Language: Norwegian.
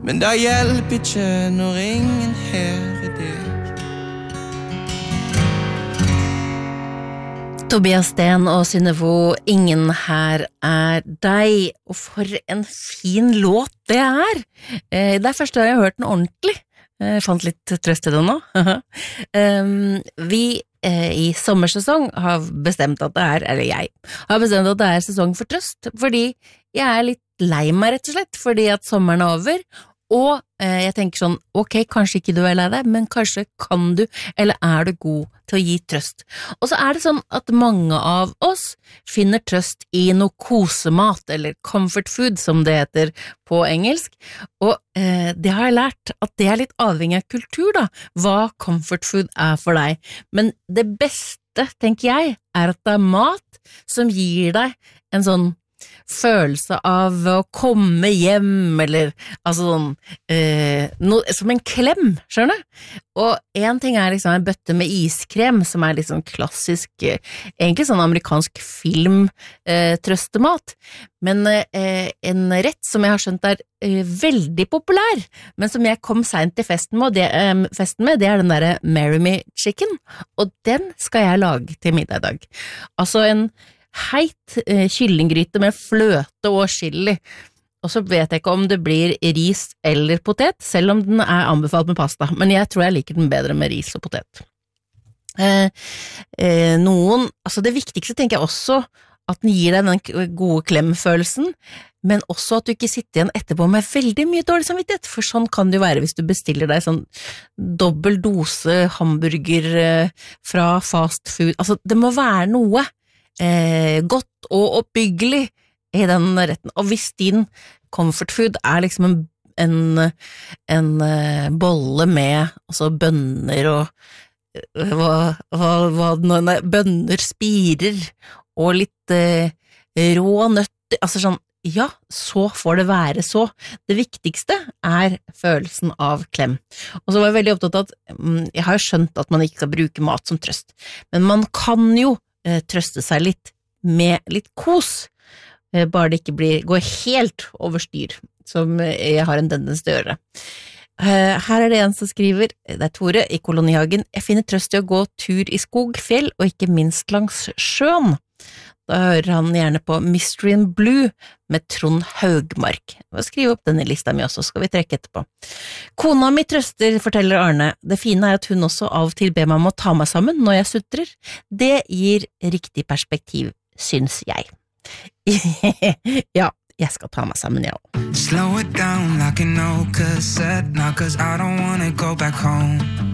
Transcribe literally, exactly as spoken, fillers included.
Men det hjelper ikke når ingen her er det. Tobias Sten og Synnøve, ingen her er deg, og for en fin låt det er. Eh, det er første gang jeg har hørt den ordentlig. Jeg fant litt trøst i den nå. um, vi eh, i sommersesong har bestemt at det er, eller jeg, har bestemt at det er sesong for trøst, fordi jeg er litt lei meg rett og slett, fordi at sommeren er over, og eh, jeg tenker sånn, ok, kanskje ikke du er lei deg, men kanskje kan du, eller er du god til å gi trøst. Og så er det sånn at mange av oss finner trøst i noe kosemat, eller comfort food, som det heter på engelsk, og eh, det har jeg lært at det er litt avhengig av kultur da, hva comfort food er for deg. Men det beste, tenker jeg, er at det er mat som gir deg en sånn følelse av å komme hjem, eller altså sånn, eh, no, som en klem, skjønner du? Og en ting er liksom en bøtte med iskrem, som er litt sånn klassisk, eh, egentlig sånn amerikansk film eh, trøstemat, men eh, en rett som jeg har skjønt er eh, veldig populær, men som jeg kom sent til festen med, og det, eh, festen med, det er den der Marry Me Chicken, og den skal jeg lage til middag i dag. Altså en heit eh, kyllinggryte med fløte og chili, og så vet jeg ikke om det blir ris eller potet, selv om den er anbefalt med pasta, men jeg tror jeg liker den bedre med ris og potet. Eh, eh, noen, altså det viktigste tenker jeg også, at den gir deg den gode klemfølelsen, men også at du ikke sitter igjen etterpå med veldig mye dårlig samvittighet, for sånn kan det jo være hvis du bestiller deg sånn dobbel dose hamburger eh, fra fast food, altså det må være noe Eh, godt og oppbyggelig i den retten, og hvis din comfort food er liksom en, en, en uh, bolle med altså bønner og uh, hva, hva, hva nei, bønner, spirer og litt uh, rå nøtter, altså sånn, ja, så får det være så. Det viktigste er følelsen av klem. Og så var jeg veldig opptatt av at um, jeg har jo skjønt at man ikke skal bruke mat som trøst, men man kan jo trøste seg litt med litt kos, bare det ikke blir, går helt over styr, som jeg har en tendens til å gjøre. Her er det en som skriver, det er Tore i Kolonihagen, jeg finner trøst i å gå tur i skog, fjell og ikke minst langs sjøen. Da hører han gjerne på Mystery in Blue med Trond Haugmark. Jeg vil skrive opp denne lista mi også, skal vi trekke etterpå. Kona mi trøster, forteller Arne. Det fine er at hun også av og til ber meg om å ta meg sammen når jeg sutrer. Det gir riktig perspektiv, syns jeg. Ja, jeg skal ta meg sammen, ja. Slow it down like an old cassette, now cause I don't wanna go back home.